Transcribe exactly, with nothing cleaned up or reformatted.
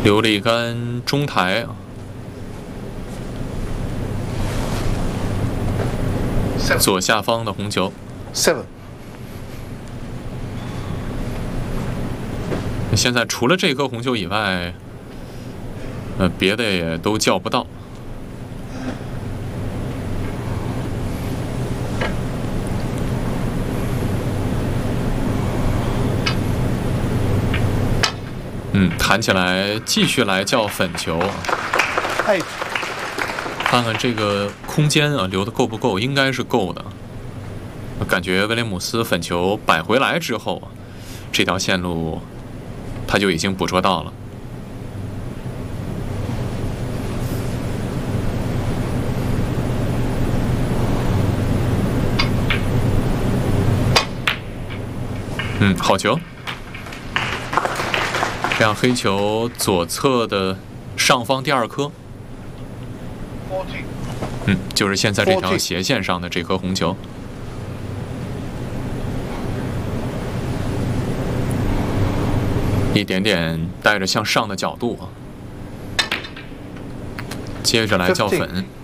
留了一杆中台，左下方的红球。 Seven。 现在除了这颗红球以外，呃，别的也都叫不到。嗯，弹起来继续来叫粉球。 哎， 看看这个空间啊，留的够不够？应该是够的。感觉威廉姆斯粉球摆回来之后，这条线路他就已经捕捉到了。嗯，好球。这样黑球左侧的上方第二颗，嗯，就是现在这条斜线上的这颗红球。一点点带着向上的角度，接着来叫粉。